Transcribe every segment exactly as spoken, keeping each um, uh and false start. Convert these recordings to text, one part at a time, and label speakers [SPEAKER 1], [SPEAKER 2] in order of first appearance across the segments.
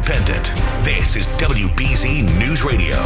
[SPEAKER 1] independent. This is W B Z News Radio.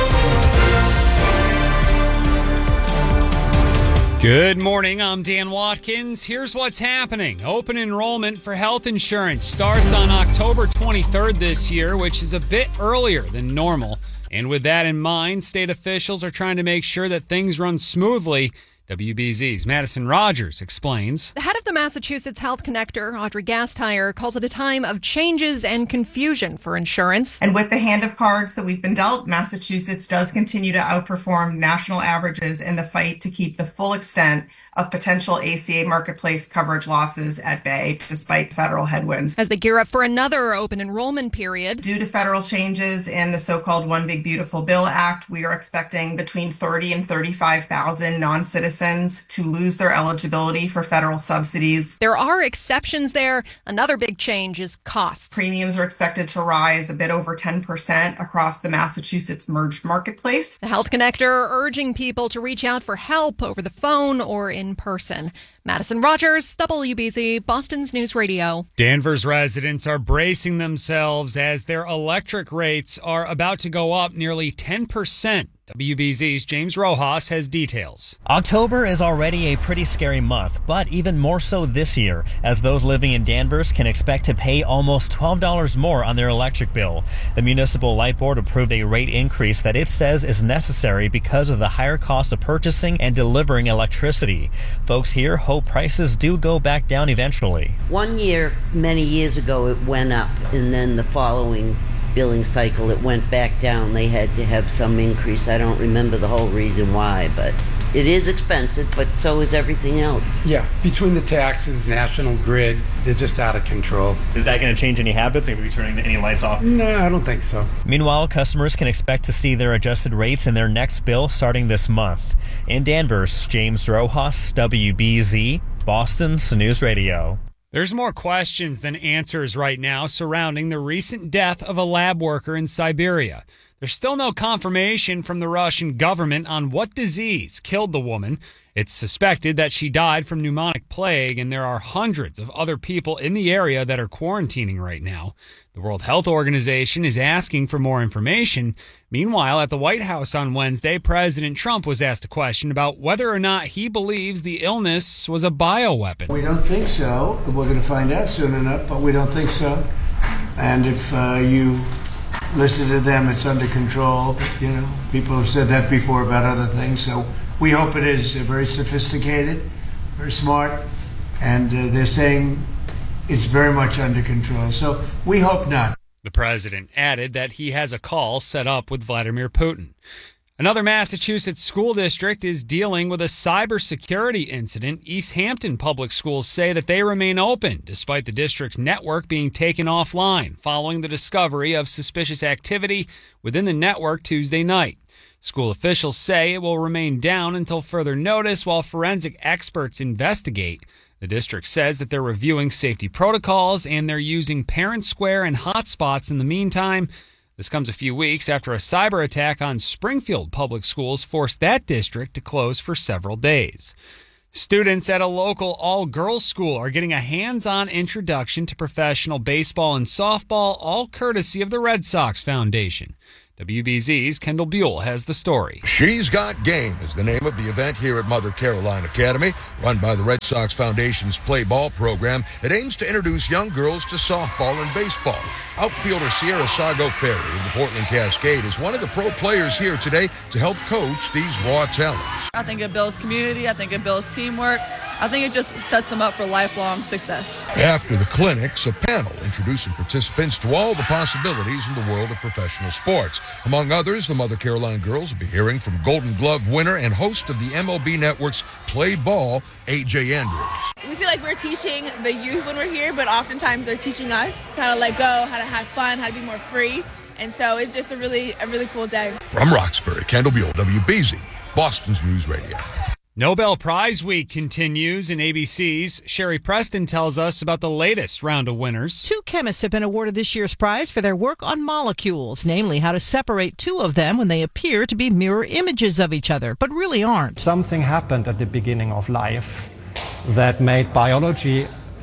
[SPEAKER 2] Good morning, I'm Dan Watkins. Here's what's happening. Open enrollment for health insurance starts on October twenty-third this year, which is a bit earlier than normal. And with that in mind, state officials are trying to make sure that things run smoothly. W B Z's Madison Rogers explains.
[SPEAKER 3] The head of the Massachusetts Health Connector, Audrey Gastire, calls it a time of changes and confusion for insurance.
[SPEAKER 4] And with the hand of cards that we've been dealt, Massachusetts does continue to outperform national averages in the fight to keep the full extent of potential A C A marketplace coverage losses at bay, despite federal headwinds.
[SPEAKER 3] As they gear up for another open enrollment period.
[SPEAKER 4] Due to federal changes in the so-called One Big Beautiful Bill Act, we are expecting between thirty and thirty-five thousand non-citizens to lose their eligibility for federal subsidies.
[SPEAKER 3] There are exceptions there. Another big change is costs.
[SPEAKER 4] Premiums are expected to rise a bit over ten percent across the Massachusetts merged marketplace.
[SPEAKER 3] The Health Connector urging people to reach out for help over the phone or in person. Madison Rogers, W B Z, Boston's News Radio.
[SPEAKER 2] Danvers residents are bracing themselves as their electric rates are about to go up nearly ten percent. W B Z's James Rojas has details.
[SPEAKER 5] October is already a pretty scary month, but even more so this year, as those living in Danvers can expect to pay almost twelve dollars more on their electric bill. The Municipal Light Board approved a rate increase that it says is necessary because of the higher cost of purchasing and delivering electricity. Folks here hope prices do go back down eventually.
[SPEAKER 6] One year, many years ago, it went up, and then the following billing cycle, it went back down. They had to have some increase. I don't remember the whole reason why, but it is expensive, but so is everything else.
[SPEAKER 7] Yeah, between the taxes, National Grid, they're just out of control.
[SPEAKER 5] Is that going to change any habits? Are we turning any lights off?
[SPEAKER 7] No, I don't think so.
[SPEAKER 5] Meanwhile, customers can expect to see their adjusted rates in their next bill starting this month. In Danvers, James Rojas, W B Z, Boston's News Radio.
[SPEAKER 2] There's more questions than answers right now surrounding the recent death of a lab worker in Siberia. There's still no confirmation from the Russian government on what disease killed the woman. It's suspected that she died from pneumonic plague, and there are hundreds of other people in the area that are quarantining right now. The World Health Organization is asking for more information. Meanwhile, at the White House on Wednesday, President Trump was asked a question about whether or not he believes the illness was a bioweapon.
[SPEAKER 8] We don't think so. We're going to find out soon enough, but we don't think so. And if uh, you listen to them, it's under control. You know, people have said that before about other things, so we hope it is. They're very sophisticated, very smart, and uh, they're saying it's very much under control. So we hope not.
[SPEAKER 2] The president added that he has a call set up with Vladimir Putin. Another Massachusetts school district is dealing with a cybersecurity incident. East Hampton Public Schools say that they remain open despite the district's network being taken offline following the discovery of suspicious activity within the network Tuesday night. School officials say it will remain down until further notice while forensic experts investigate. The district says that they're reviewing safety protocols and they're using Parent Square and hotspots in the meantime. This comes a few weeks after a cyber attack on Springfield Public Schools forced that district to close for several days. Students at a local all-girls school are getting a hands-on introduction to professional baseball and softball, all courtesy of the Red Sox Foundation. W B Z's Kendall Buell has the story.
[SPEAKER 9] She's Got Game is the name of the event here at Mother Caroline Academy. Run by the Red Sox Foundation's Play Ball program, it aims to introduce young girls to softball and baseball. Outfielder Sierra Sago Ferry of the Portland Cascade is one of the pro players here today to help coach these raw talents.
[SPEAKER 10] I think it builds community. I think it builds teamwork. I think it just sets them up for lifelong success.
[SPEAKER 9] After the clinics, a panel introducing participants to all the possibilities in the world of professional sports. Among others, the Mother Caroline girls will be hearing from Golden Glove winner and host of the M L B Network's Play Ball, A J Andrews.
[SPEAKER 11] We feel like we're teaching the youth when we're here, but oftentimes they're teaching us how to let go, how to have fun, how to be more free. And so it's just a really, a really cool day.
[SPEAKER 9] From Roxbury, Kendall Buell, W B Z, Boston's News Radio.
[SPEAKER 2] Nobel Prize Week continues, and A B C's Sherry Preston tells us about the latest round of winners.
[SPEAKER 12] Two chemists have been awarded this year's prize for their work on molecules, namely how to separate two of them when they appear to be mirror images of each other, but really aren't.
[SPEAKER 13] Something happened at the beginning of life that made biology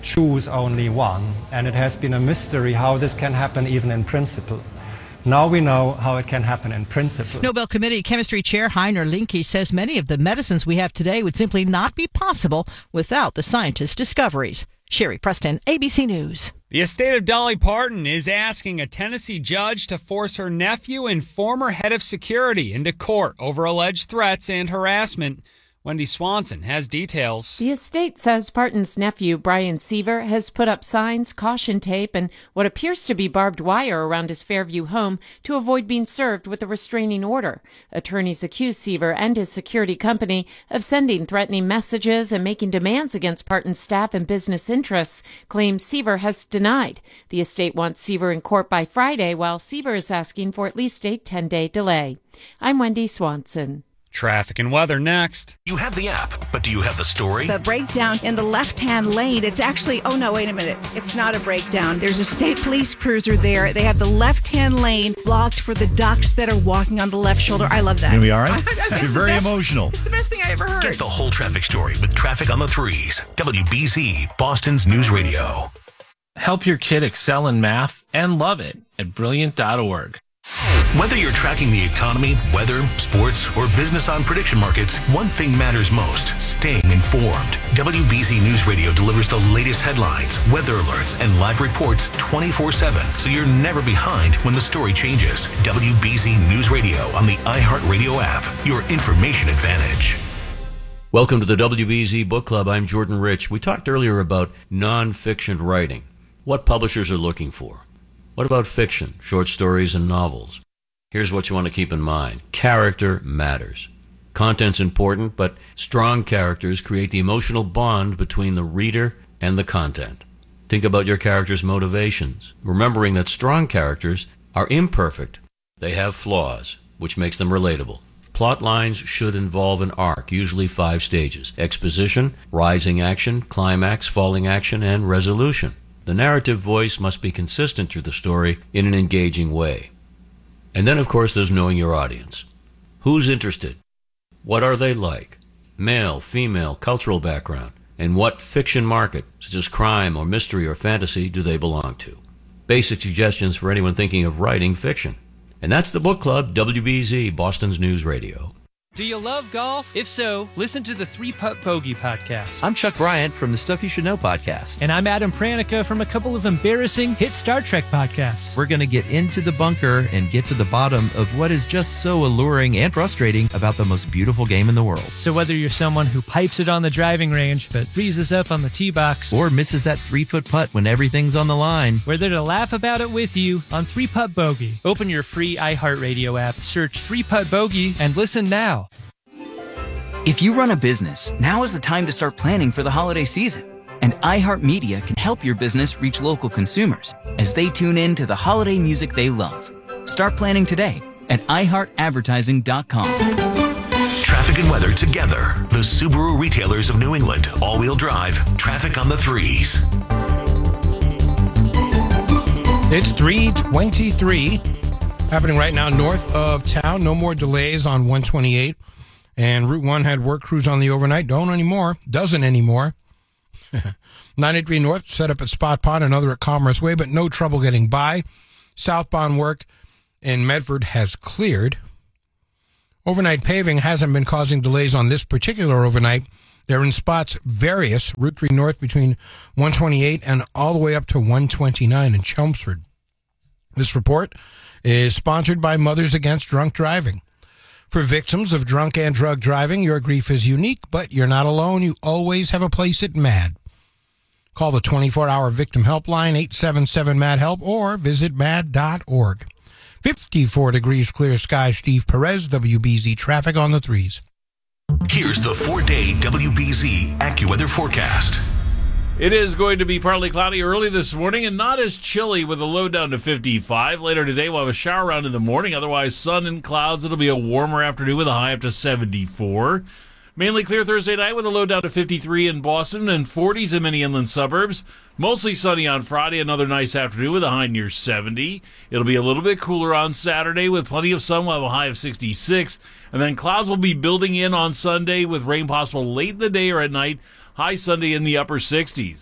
[SPEAKER 13] choose only one, and it has been a mystery how this can happen even in principle. Now we know how it can happen in principle.
[SPEAKER 12] Nobel Committee Chemistry Chair Heiner Linke says many of the medicines we have today would simply not be possible without the scientists' discoveries. Sherry Preston, A B C News.
[SPEAKER 2] The estate of Dolly Parton is asking a Tennessee judge to force her nephew and former head of security into court over alleged threats and harassment. Wendy Swanson has details.
[SPEAKER 14] The estate says Parton's nephew, Brian Seaver, has put up signs, caution tape, and what appears to be barbed wire around his Fairview home to avoid being served with a restraining order. Attorneys accuse Seaver and his security company of sending threatening messages and making demands against Parton's staff and business interests, claims Seaver has denied. The estate wants Seaver in court by Friday, while Seaver is asking for at least a ten-day delay. I'm Wendy Swanson.
[SPEAKER 2] Traffic and weather next.
[SPEAKER 1] You have the app, but do you have the story?
[SPEAKER 15] The breakdown in the left-hand lane, it's actually, oh no, wait a minute. It's not a breakdown. There's a state police cruiser there. They have the left-hand lane blocked for the ducks that are walking on the left shoulder. I love that.
[SPEAKER 16] Gonna be all right?
[SPEAKER 15] You're
[SPEAKER 16] very
[SPEAKER 15] best,
[SPEAKER 16] emotional.
[SPEAKER 15] It's the best thing I ever heard.
[SPEAKER 1] Get the whole traffic story with Traffic on the Threes. W B Z, Boston's News Radio.
[SPEAKER 17] Help your kid excel in math and love it at brilliant dot org.
[SPEAKER 1] Whether you're tracking the economy, weather, sports, or business on prediction markets, one thing matters most: staying informed. W B Z News Radio delivers the latest headlines, weather alerts, and live reports twenty-four seven, so you're never behind when the story changes. W B Z News Radio on the iHeartRadio app, your information advantage.
[SPEAKER 18] Welcome to the W B Z Book Club. I'm Jordan Rich. We talked earlier about nonfiction writing, what publishers are looking for. What about fiction, short stories, and novels? Here's what you want to keep in mind. Character matters. Content's important, but strong characters create the emotional bond between the reader and the content. Think about your character's motivations, remembering that strong characters are imperfect. They have flaws, which makes them relatable. Plot lines should involve an arc, usually five stages: exposition, rising action, climax, falling action, and resolution. The narrative voice must be consistent through the story in an engaging way. And then, of course, there's knowing your audience. Who's interested? What are they like? Male, female, cultural background. And what fiction market, such as crime or mystery or fantasy, do they belong to? Basic suggestions for anyone thinking of writing fiction. And that's the Book Club, W B Z, Boston's News Radio.
[SPEAKER 19] Do you love golf? If so, listen to the Three Putt Bogey podcast.
[SPEAKER 20] I'm Chuck Bryant from the Stuff You Should Know podcast.
[SPEAKER 19] And I'm Adam Pranica from a couple of embarrassing hit Star Trek podcasts.
[SPEAKER 20] We're going to get into the bunker and get to the bottom of what is just so alluring and frustrating about the most beautiful game in the world.
[SPEAKER 19] So whether you're someone who pipes it on the driving range but freezes up on the tee box,
[SPEAKER 20] or misses that three-foot putt when everything's on the line,
[SPEAKER 19] we're there to laugh about it with you on Three Putt Bogey. Open your free iHeartRadio app, search Three Putt Bogey, and listen now.
[SPEAKER 21] If you run a business, now is the time to start planning for the holiday season. And iHeartMedia can help your business reach local consumers as they tune in to the holiday music they love. Start planning today at i heart advertising dot com.
[SPEAKER 1] Traffic and weather together. The Subaru retailers of New England. All-wheel drive. Traffic on the Threes.
[SPEAKER 22] It's three twenty-three. Happening right now north of town. No more delays on one twenty-eight. And Route one had work crews on the overnight. Don't anymore. Doesn't anymore. nine eighty-three North set up at Spot Pond, another at Commerce Way, but no trouble getting by. Southbound work in Medford has cleared. Overnight paving hasn't been causing delays on this particular overnight. They're in spots various. Route three North between one twenty-eight and all the way up to one twenty-nine in Chelmsford. This report is sponsored by Mothers Against Drunk Driving. For victims of drunk and drug driving, your grief is unique, but you're not alone. You always have a place at MAD. Call the twenty-four hour victim helpline, eight seven seven MAD HELP, or visit mad dot org. fifty-four degrees clear sky. Steve Perez, W B Z Traffic on the Threes.
[SPEAKER 1] Here's the four-day W B Z AccuWeather forecast.
[SPEAKER 17] It is going to be partly cloudy early this morning and not as chilly with a low down to fifty-five. Later today, we'll have a shower around in the morning. Otherwise, sun and clouds. It'll be a warmer afternoon with a high up to seventy-four. Mainly clear Thursday night with a low down to fifty-three in Boston and forties in many inland suburbs. Mostly sunny on Friday. Another nice afternoon with a high near seventy. It'll be a little bit cooler on Saturday with plenty of sun. We'll have a high of sixty-six. And then clouds will be building in on Sunday with rain possible late in the day or at night. High Sunday in the upper sixties.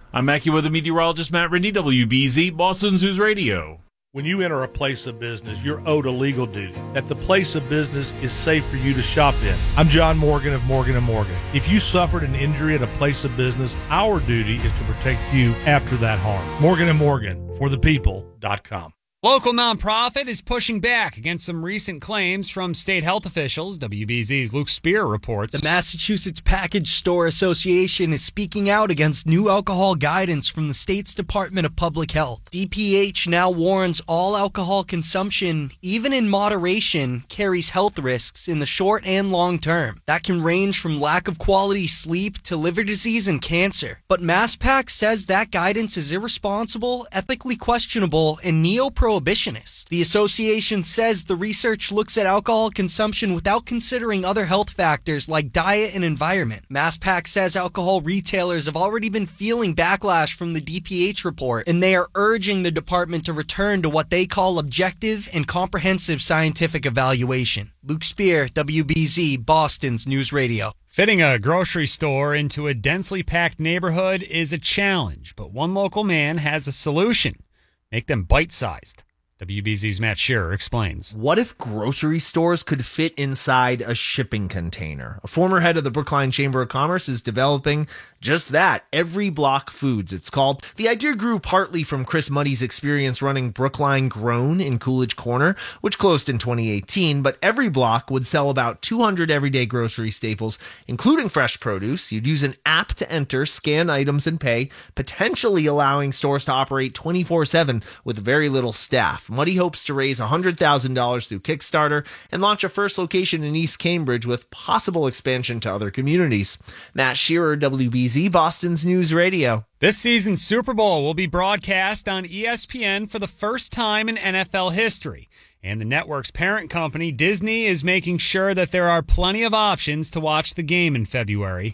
[SPEAKER 17] I'm AccuWeather meteorologist Matt Rindy, W B Z, Boston's News Radio.
[SPEAKER 4] When you enter a place of business, you're owed a legal duty, that the place of business is safe for you to shop in. I'm John Morgan of Morgan and Morgan. If you suffered an injury at a place of business, our duty is to protect you after that harm. Morgan and Morgan, for the people dot com.
[SPEAKER 2] Local nonprofit is pushing back against some recent claims from state health officials. W B Z's Luke Spear reports.
[SPEAKER 16] The Massachusetts Package Store Association is speaking out against new alcohol guidance from the state's Department of Public Health. D P H now warns all alcohol consumption, even in moderation, carries health risks in the short and long term. That can range from lack of quality sleep to liver disease and cancer. But MassPac says that guidance is irresponsible, ethically questionable, and neo-pro prohibitionist. The association says the research looks at alcohol consumption without considering other health factors like diet and environment. MassPac says alcohol retailers have already been feeling backlash from the D P H report, and they are urging the department to return to what they call objective and comprehensive scientific evaluation. Luke Spear, W B Z, Boston's News Radio.
[SPEAKER 2] Fitting a grocery store into a densely packed neighborhood is a challenge, but one local man has a solution. Make them bite-sized. W B Z's Matt Shearer explains.
[SPEAKER 23] What if grocery stores could fit inside a shipping container? A former head of the Brookline Chamber of Commerce is developing just that, Every Block Foods, it's called. The idea grew partly from Chris Muddy's experience running Brookline Grown in Coolidge Corner, which closed in twenty eighteen, but Every Block would sell about two hundred everyday grocery staples, including fresh produce. You'd use an app to enter, scan items, and pay, potentially allowing stores to operate twenty-four seven with very little staff. Muddy hopes to raise one hundred thousand dollars through Kickstarter and launch a first location in East Cambridge with possible expansion to other communities. Matt Shearer, W B Z, Boston's News Radio.
[SPEAKER 2] This season's Super Bowl will be broadcast on E S P N for the first time in N F L history. And the network's parent company, Disney, is making sure that there are plenty of options to watch the game in February.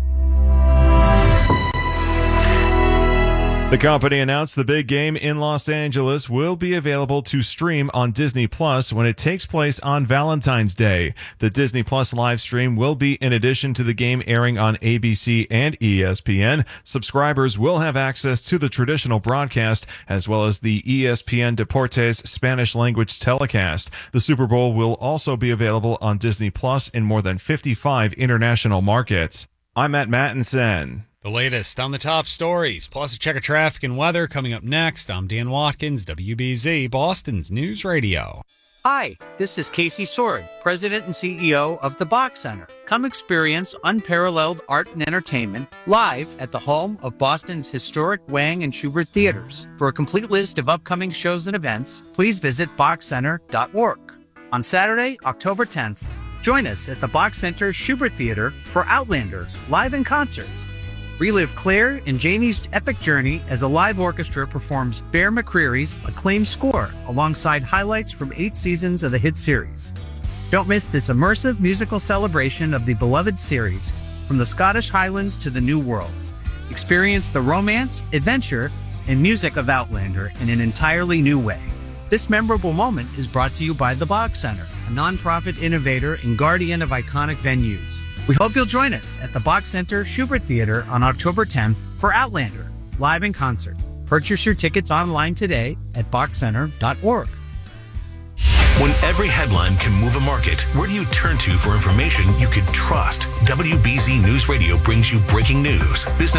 [SPEAKER 24] The company announced the big game in Los Angeles will be available to stream on Disney Plus when it takes place on Valentine's Day. The Disney Plus live stream will be in addition to the game airing on A B C and E S P N. Subscribers will have access to the traditional broadcast as well as the E S P N Deportes Spanish language telecast. The Super Bowl will also be available on Disney Plus in more than fifty-five international markets. I'm Matt Mattinson.
[SPEAKER 2] The latest on the top stories, plus a check of traffic and weather coming up next. I'm Dan Watkins, W B Z, Boston's News Radio.
[SPEAKER 25] Hi, this is Casey Sword, President and C E O of the Bach Center. Come experience unparalleled art and entertainment live at the home of Boston's historic Wang and Schubert theaters. For a complete list of upcoming shows and events, please visit bach center dot org. On Saturday, October tenth, join us at the Bach Center Schubert Theater for Outlander, live in concert. Relive Claire and Janie's epic journey as a live orchestra performs Bear McCreary's acclaimed score alongside highlights from eight seasons of the hit series. Don't miss this immersive musical celebration of the beloved series from the Scottish Highlands to the New World. Experience the romance, adventure, and music of Outlander in an entirely new way. This memorable moment is brought to you by the Bach Center, a nonprofit innovator and guardian of iconic venues. We hope you'll join us at the Bach Center Schubert Theater on October tenth for Outlander, live in concert. Purchase your tickets online today at bach center dot org.
[SPEAKER 1] When every headline can move a market, where do you turn to for information you can trust? W B Z News Radio brings you breaking news, business